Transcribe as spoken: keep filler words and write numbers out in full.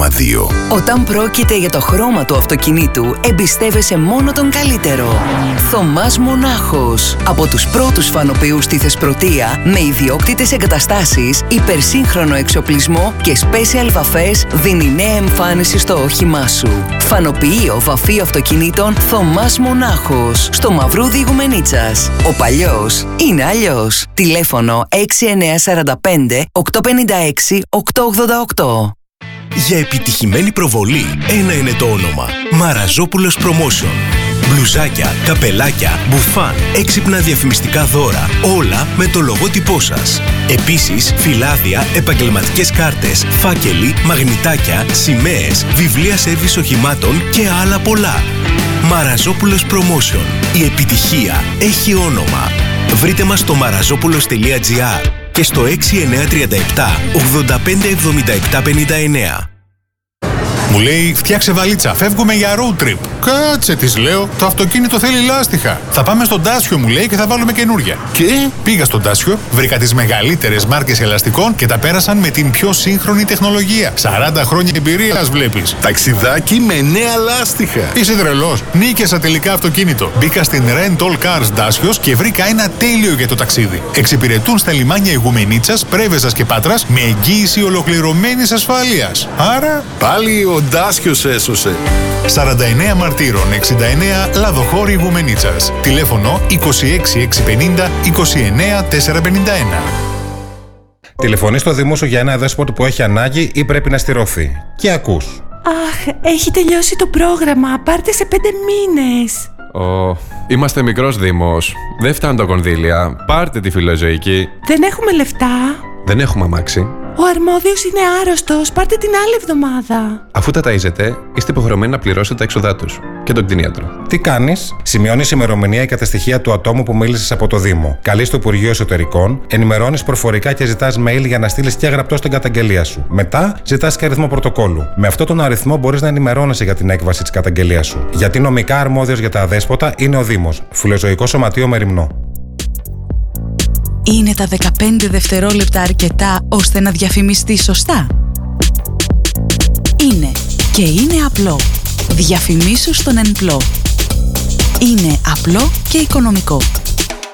ράδιο. Όταν πρόκειται για το χρώμα του αυτοκινήτου, εμπιστεύεσαι μόνο τον καλύτερο. Θωμάς Μονάχος. Από τους πρώτους φανοποιούς στη Θεσπρωτεία, με ιδιόκτητες εγκαταστάσεις, υπερσύγχρονο εξοπλισμό και special βαφές, δίνει νέα εμφάνιση στο όχημά σου. Φανοποιείο βαφή αυτοκινήτων Θωμάς Μονάχος. Στο Μαυρούδι Ιγουμενίτσας. Ο παλιός είναι αλλιώς. Τηλέφωνο έξι εννιά τέσσερα πέντε οκτώ πέντε έξι οκτώ ογδόντα οκτώ. Για επιτυχημένη προβολή, ένα είναι το όνομα. Μαραζόπουλος Promotion. Μπλουζάκια, καπελάκια, μπουφάν, έξυπνα διαφημιστικά δώρα, όλα με το λογότυπό σας. Επίσης, φυλάδια, επαγγελματικές κάρτες, φάκελοι, μαγνητάκια, σημαίες, βιβλία σέρβις οχημάτων και άλλα πολλά. Μαραζόπουλος Promotion. Η επιτυχία έχει όνομα. Βρείτε μας στο μαραζόπουλος τελεία τζι άρ και στο έξι εννιά τρία επτά ογδόντα πέντε εβδομήντα επτά πενήντα εννιά. Μου λέει, φτιάξε βαλίτσα, φεύγουμε για road trip. Κάτσε, της λέω, το αυτοκίνητο θέλει λάστιχα. Θα πάμε στον Τάσιο, μου λέει, και θα βάλουμε καινούρια. Και πήγα στον Τάσιο, βρήκα τις μεγαλύτερες μάρκες ελαστικών και τα πέρασαν με την πιο σύγχρονη τεχνολογία. σαράντα χρόνια εμπειρίας βλέπεις. Ταξιδάκι με νέα λάστιχα. Είσαι τρελός. Νίκησα τελικά αυτοκίνητο. Μπήκα στην Rental Cars Dacios και βρήκα ένα τέλειο για το ταξίδι. Εξυπηρετούν στα λιμάνια Ιγουμενίτσας, Πρέβεζας και Πάτρας με εγγύηση ολοκληρωμένης ασφάλειας. Άρα, πάλι ο Ντάσιος έσωσε. σαράντα εννέα Μαρτύρων εξήντα εννέα Λαδοχώρη Ιγουμενίτσας. Τηλέφωνο είκοσι έξι εξακόσια πενήντα είκοσι εννέα τετρακόσια πενήντα ένα. Τηλεφωνείς στο Δήμο σου για ένα δέσποτο που έχει ανάγκη ή πρέπει να στηρωθεί. Και ακούς. Αχ, έχει τελειώσει το πρόγραμμα. Πάρτε σε πέντε μήνες. Ω, είμαστε μικρός Δήμος. Δεν φτάνουν τα κονδύλια. Πάρτε τη φιλοζωική. Δεν έχουμε λεφτά. Δεν έχουμε αμάξι. Ο αρμόδιος είναι άρρωστος. Πάρτε την άλλη εβδομάδα. Αφού τα ταΐζετε, είστε υποχρεωμένοι να πληρώσετε τα έξοδά τους και τον κτηνίατρο. Τι κάνεις? Σημειώνεις ημερομηνία και τα στοιχεία του ατόμου που μίλησες από το Δήμο. Καλείς στο Υπουργείο Εσωτερικών, ενημερώνεις προφορικά και ζητάς mail για να στείλεις και γραπτό στην καταγγελία σου. Μετά, ζητάς και αριθμό πρωτοκόλλου. Με αυτόν τον αριθμό μπορείς να ενημερώνεσαι για την έκβαση της καταγγελίας σου. Γιατί νομικά αρμόδιος για τα αδέσποτα είναι ο Δήμος. Φιλοζωικό Σωματείο Μεριμνό. Είναι τα δεκαπέντε δευτερόλεπτα αρκετά ώστε να διαφημιστείς σωστά? Είναι και είναι απλό. Διαφημίσου στον Ενπλό. Είναι απλό και οικονομικό.